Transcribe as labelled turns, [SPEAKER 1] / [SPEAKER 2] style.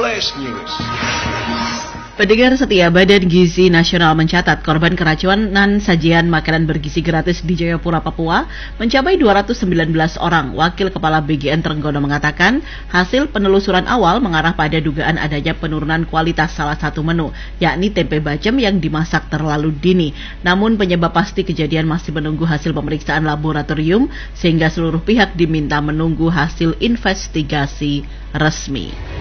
[SPEAKER 1] Flash News.
[SPEAKER 2] Pendengar setia, Badan Gizi Nasional mencatat korban keracunan sajian makanan bergizi gratis di Jayapura, Papua mencapai 219 orang. Wakil Kepala BGN Trenggono mengatakan hasil penelusuran awal mengarah pada dugaan adanya penurunan kualitas salah satu menu, yakni tempe bacem yang dimasak terlalu dini. Namun penyebab pasti kejadian masih menunggu hasil pemeriksaan laboratorium sehingga seluruh pihak diminta menunggu hasil investigasi resmi.